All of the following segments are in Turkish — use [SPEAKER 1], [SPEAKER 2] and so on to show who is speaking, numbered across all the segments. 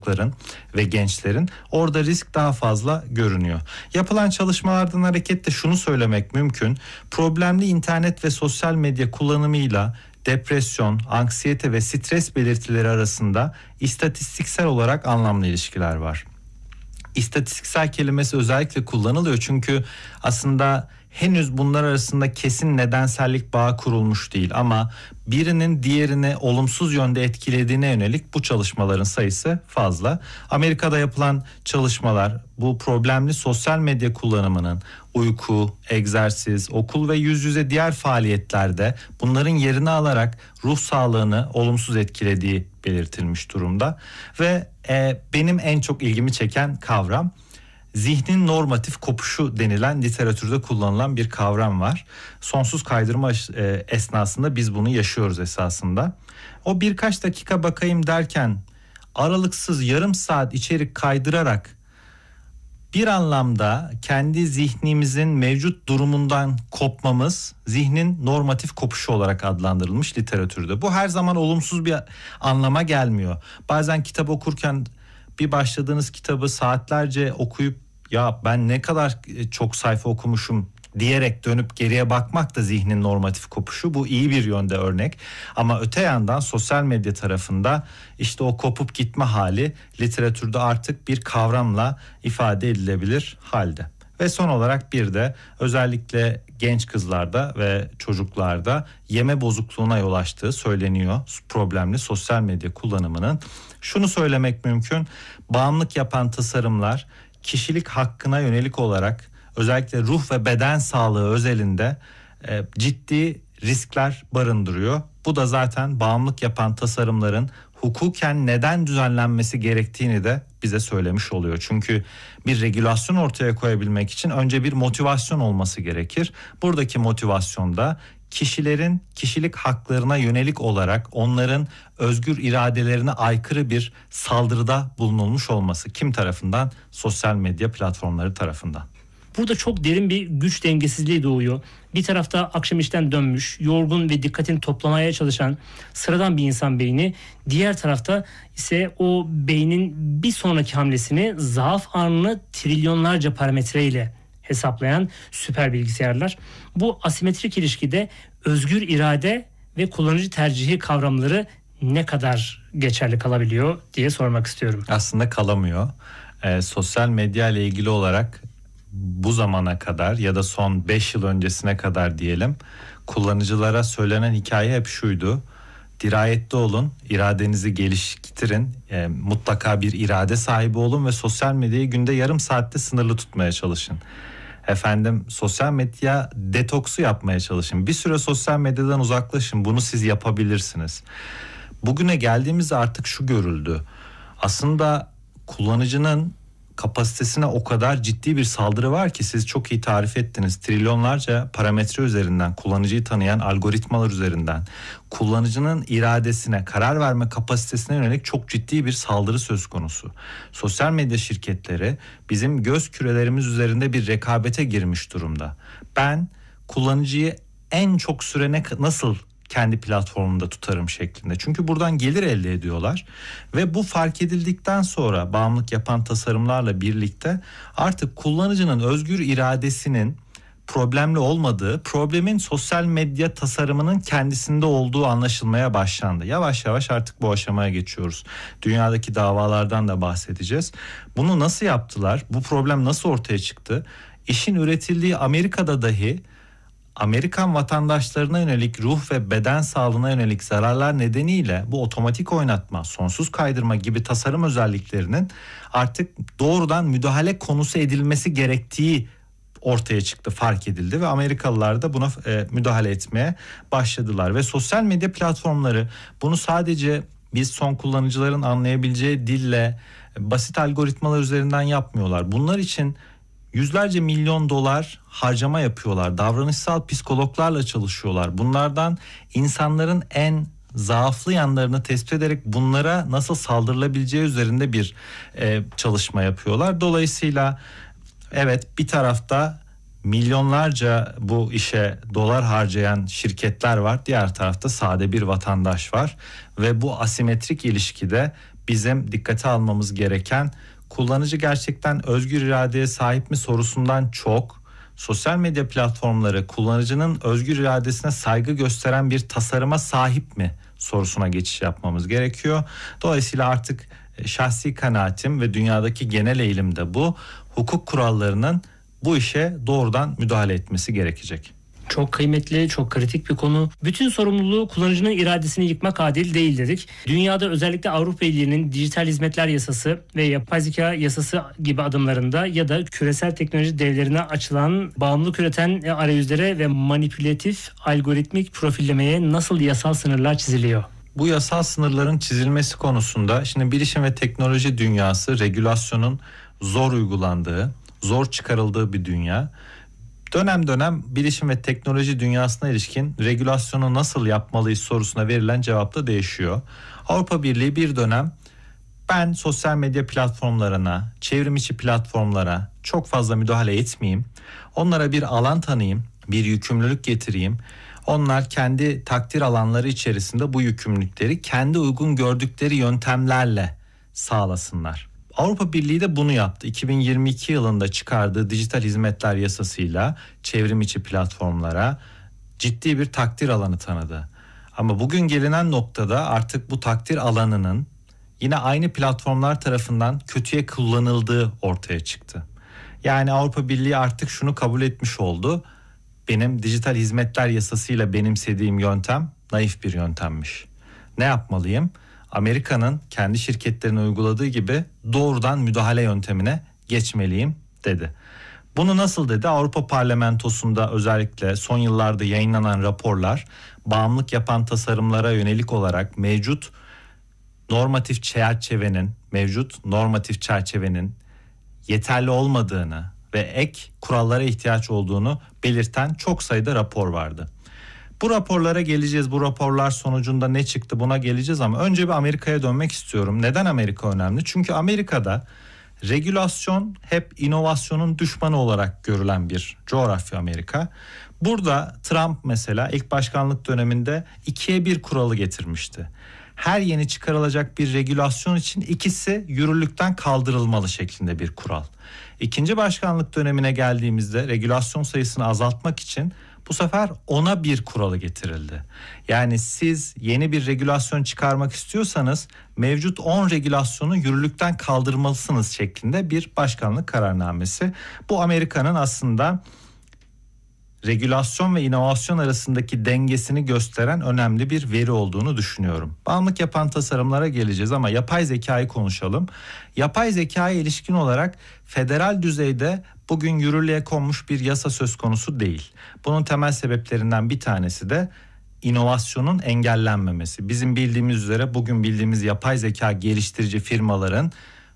[SPEAKER 1] ve gençlerin orada risk daha fazla görünüyor. Yapılan çalışmalardan hareketle şunu söylemek mümkün. Problemli internet ve sosyal medya kullanımıyla depresyon, anksiyete ve stres belirtileri arasında istatistiksel olarak anlamlı ilişkiler var. İstatistiksel kelimesi özellikle kullanılıyor çünkü aslında henüz bunlar arasında kesin nedensellik bağı kurulmuş değil ama birinin diğerini olumsuz yönde etkilediğine yönelik bu çalışmaların sayısı fazla. Amerika'da yapılan çalışmalar bu problemli sosyal medya kullanımının uyku, egzersiz, okul ve yüz yüze diğer faaliyetlerde bunların yerini alarak ruh sağlığını olumsuz etkilediği belirtilmiş durumda. Ve benim en çok ilgimi çeken kavram zihnin normatif kopuşu denilen literatürde kullanılan bir kavram var. Sonsuz kaydırma esnasında biz bunu yaşıyoruz esasında. O birkaç dakika bakayım derken aralıksız yarım saat içerik kaydırarak bir anlamda kendi zihnimizin mevcut durumundan kopmamız zihnin normatif kopuşu olarak adlandırılmış literatürde. Bu her zaman olumsuz bir anlama gelmiyor. Bazen kitap okurken bir başladığınız kitabı saatlerce okuyup ya ben ne kadar çok sayfa okumuşum diyerek dönüp geriye bakmak da zihnin normatif kopuşu. Bu iyi bir yönde örnek. Ama öte yandan sosyal medya tarafında işte o kopup gitme hali literatürde artık bir kavramla ifade edilebilir halde. Ve son olarak bir de özellikle genç kızlarda ve çocuklarda yeme bozukluğuna yol açtığı söyleniyor problemli sosyal medya kullanımının. Şunu söylemek mümkün, bağımlılık yapan tasarımlar kişilik hakkına yönelik olarak özellikle ruh ve beden sağlığı özelinde ciddi riskler barındırıyor. Bu da zaten bağımlılık yapan tasarımların hukuken neden düzenlenmesi gerektiğini de bize söylemiş oluyor. Çünkü bir regülasyon ortaya koyabilmek için önce bir motivasyon olması gerekir. Buradaki motivasyon da kişilerin kişilik haklarına yönelik olarak onların özgür iradelerine aykırı bir saldırıda bulunulmuş olması. Kim tarafından? Sosyal medya platformları tarafından.
[SPEAKER 2] Burada çok derin bir güç dengesizliği doğuyor. Bir tarafta akşam işten dönmüş, yorgun ve dikkatini toplamaya çalışan sıradan bir insan beyni. Diğer tarafta ise o beynin bir sonraki hamlesini zaaf anını trilyonlarca parametreyle hesaplayan süper bilgisayarlar. Bu asimetrik ilişkide özgür irade ve kullanıcı tercihi kavramları ne kadar geçerli kalabiliyor diye sormak istiyorum.
[SPEAKER 1] Aslında kalamıyor. Sosyal medya ile ilgili olarak bu zamana kadar ya da son 5 yıl öncesine kadar diyelim kullanıcılara söylenen hikaye hep şuydu: dirayetli olun, iradenizi geliştirin, mutlaka bir irade sahibi olun ve sosyal medyayı günde yarım saatte sınırlı tutmaya çalışın. Sosyal medya detoksu yapmaya çalışın. Bir süre sosyal medyadan uzaklaşın. Bunu siz yapabilirsiniz. Bugüne geldiğimizde artık şu görüldü. Aslında kullanıcının kapasitesine o kadar ciddi bir saldırı var ki siz çok iyi tarif ettiniz. Trilyonlarca parametre üzerinden, kullanıcıyı tanıyan algoritmalar üzerinden kullanıcının iradesine, karar verme kapasitesine yönelik çok ciddi bir saldırı söz konusu. Sosyal medya şirketleri bizim göz kürelerimiz üzerinde bir rekabete girmiş durumda. Ben kullanıcıyı en çok süre nasıl kendi platformunda tutarım şeklinde. Çünkü buradan gelir elde ediyorlar ve bu fark edildikten sonra bağımlılık yapan tasarımlarla birlikte artık kullanıcının özgür iradesinin problemli olmadığı, problemin sosyal medya tasarımının kendisinde olduğu anlaşılmaya başlandı. Yavaş yavaş artık bu aşamaya geçiyoruz. Dünyadaki davalardan da bahsedeceğiz. Bunu nasıl yaptılar? Bu problem nasıl ortaya çıktı? İşin üretildiği Amerika'da dahi Amerikan vatandaşlarına yönelik ruh ve beden sağlığına yönelik zararlar nedeniyle bu otomatik oynatma, sonsuz kaydırma gibi tasarım özelliklerinin artık doğrudan müdahale konusu edilmesi gerektiği ortaya çıktı, fark edildi ve Amerikalılar da buna müdahale etmeye başladılar. Ve sosyal medya platformları bunu sadece biz son kullanıcıların anlayabileceği dille, basit algoritmalar üzerinden yapmıyorlar. Bunlar için yüzlerce milyon dolar harcama yapıyorlar. Davranışsal psikologlarla çalışıyorlar. Bunlardan insanların en zaaflı yanlarını tespit ederek bunlara nasıl saldırılabileceği üzerinde bir çalışma yapıyorlar. Dolayısıyla evet, bir tarafta milyonlarca bu işe dolar harcayan şirketler var. Diğer tarafta sade bir vatandaş var ve bu asimetrik ilişkide bizim dikkate almamız gereken, kullanıcı gerçekten özgür iradeye sahip mi sorusundan çok, sosyal medya platformları kullanıcının özgür iradesine saygı gösteren bir tasarıma sahip mi sorusuna geçiş yapmamız gerekiyor. Dolayısıyla artık şahsi kanaatim ve dünyadaki genel eğilim de bu. Hukuk kurallarının bu işe doğrudan müdahale etmesi gerekecek.
[SPEAKER 2] Çok kıymetli, çok kritik bir konu. Bütün sorumluluğu kullanıcının iradesini yıkmak adil değil dedik. Dünyada özellikle Avrupa Birliği'nin dijital hizmetler yasası ve yapay zeka yasası gibi adımlarında ya da küresel teknoloji devlerine açılan bağımlılık üreten arayüzlere ve manipülatif algoritmik profillemeye nasıl yasal sınırlar çiziliyor?
[SPEAKER 1] Bu yasal sınırların çizilmesi konusunda şimdi bilişim ve teknoloji dünyası regülasyonun zor uygulandığı, zor çıkarıldığı bir dünya. Dönem dönem bilişim ve teknoloji dünyasına ilişkin regülasyonu nasıl yapmalıyız sorusuna verilen cevap da değişiyor. Avrupa Birliği bir dönem ben sosyal medya platformlarına, çevrim içi platformlara çok fazla müdahale etmeyeyim. Onlara bir alan tanıyayım, bir yükümlülük getireyim. Onlar kendi takdir alanları içerisinde bu yükümlülükleri kendi uygun gördükleri yöntemlerle sağlasınlar. Avrupa Birliği de bunu yaptı. 2022 yılında çıkardığı dijital hizmetler yasasıyla çevrim içi platformlara ciddi bir takdir alanı tanıdı. Ama bugün gelinen noktada artık bu takdir alanının yine aynı platformlar tarafından kötüye kullanıldığı ortaya çıktı. Yani Avrupa Birliği artık şunu kabul etmiş oldu. Benim dijital hizmetler yasasıyla benimsediğim yöntem naif bir yöntemmiş. Ne yapmalıyım? Amerika'nın kendi şirketlerine uyguladığı gibi doğrudan müdahale yöntemine geçmeliyim dedi. Bunu nasıl dedi? Avrupa Parlamentosu'nda özellikle son yıllarda yayınlanan raporlar bağımlılık yapan tasarımlara yönelik olarak mevcut normatif çerçevenin yeterli olmadığını ve ek kurallara ihtiyaç olduğunu belirten çok sayıda rapor vardı. Bu raporlara geleceğiz. Bu raporlar sonucunda ne çıktı buna geleceğiz ama önce bir Amerika'ya dönmek istiyorum. Neden Amerika önemli? Çünkü Amerika'da regülasyon hep inovasyonun düşmanı olarak görülen bir coğrafya Amerika. Burada Trump mesela ilk başkanlık döneminde 2'ye 1 kuralı getirmişti. Her yeni çıkarılacak bir regülasyon için ikisi yürürlükten kaldırılmalı şeklinde bir kural. İkinci başkanlık dönemine geldiğimizde regülasyon sayısını azaltmak için bu sefer 10'a 1 kuralı getirildi. Yani siz yeni bir regülasyon çıkarmak istiyorsanız mevcut 10 regülasyonu yürürlükten kaldırmalısınız şeklinde bir başkanlık kararnamesi. Bu Amerika'nın aslında regülasyon ve inovasyon arasındaki dengesini gösteren önemli bir veri olduğunu düşünüyorum. Bağımlılık yapan tasarımlara geleceğiz ama yapay zekayı konuşalım. Yapay zekaya ilişkin olarak federal düzeyde bugün yürürlüğe konmuş bir yasa söz konusu değil. Bunun temel sebeplerinden bir tanesi de inovasyonun engellenmemesi. Bizim bildiğimiz üzere bugün bildiğimiz yapay zeka geliştirici firmaların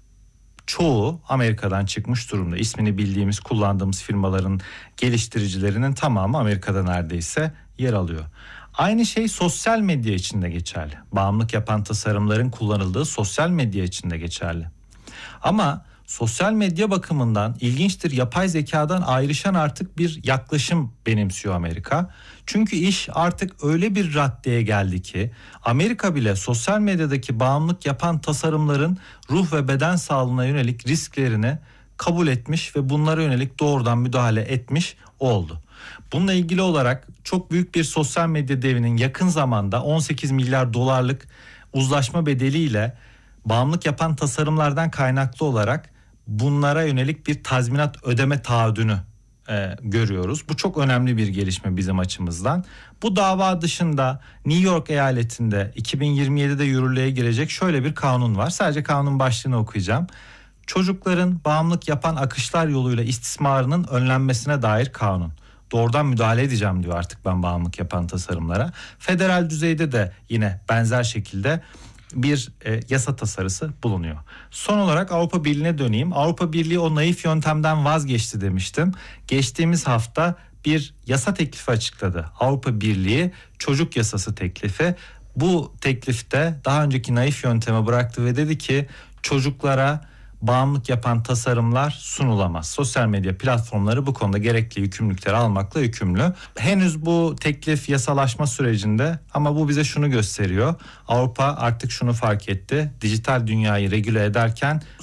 [SPEAKER 1] çoğu Amerika'dan çıkmış durumda. İsmini bildiğimiz, kullandığımız firmaların geliştiricilerinin tamamı Amerika'da neredeyse yer alıyor. Aynı şey sosyal medya için de geçerli. Bağımlılık yapan tasarımların kullanıldığı sosyal medya için de geçerli. Ama sosyal medya bakımından ilginçtir, yapay zekadan ayrışan artık bir yaklaşım benimsiyor Amerika. Çünkü iş artık öyle bir raddeye geldi ki Amerika bile sosyal medyadaki bağımlılık yapan tasarımların ruh ve beden sağlığına yönelik risklerini kabul etmiş ve bunlara yönelik doğrudan müdahale etmiş oldu. Bununla ilgili olarak çok büyük bir sosyal medya devinin yakın zamanda 18 milyar dolarlık uzlaşma bedeliyle bağımlılık yapan tasarımlardan kaynaklı olarak bunlara yönelik bir tazminat ödeme taahhüdünü görüyoruz. Bu çok önemli bir gelişme bizim açımızdan. Bu dava dışında New York eyaletinde 2027'de yürürlüğe girecek şöyle bir kanun var. Sadece kanun başlığını okuyacağım. Çocukların bağımlılık yapan akışlar yoluyla istismarının önlenmesine dair kanun. Doğrudan müdahale edeceğim diyor artık ben bağımlılık yapan tasarımlara. Federal düzeyde de yine benzer şekilde bir yasa tasarısı bulunuyor. Son olarak Avrupa Birliği'ne döneyim. Avrupa Birliği o naif yöntemden vazgeçti demiştim. Geçtiğimiz hafta bir yasa teklifi açıkladı. Avrupa Birliği çocuk yasası teklifi. Bu teklifte daha önceki naif yöntemi bıraktı ve dedi ki çocuklara bağımlılık yapan tasarımlar sunulamaz. Sosyal medya platformları bu konuda gerekli yükümlülükleri almakla yükümlü. Henüz bu teklif yasalaşma sürecinde ama bu bize şunu gösteriyor. Avrupa artık şunu fark etti. Dijital dünyayı regüle ederken